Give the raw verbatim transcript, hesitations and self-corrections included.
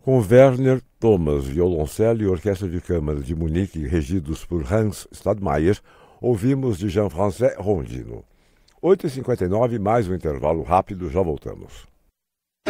Com Werner Thomas, violoncelo e orquestra de câmara de Munique, regidos por Hans Stadmayer, ouvimos de Jean-François Rondino. oito e cinquenta e nove, mais um intervalo rápido, já voltamos.